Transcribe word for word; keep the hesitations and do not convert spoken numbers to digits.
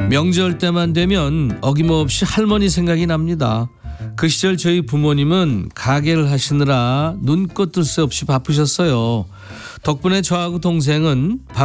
명절 때만 되면 어김없이 할머니 생각이 납니다. 그 시절 저희 부모님은 가게를 하시느라 눈꽃 뜰 새 없이 바쁘셨어요. 덕분에 저하고 동생은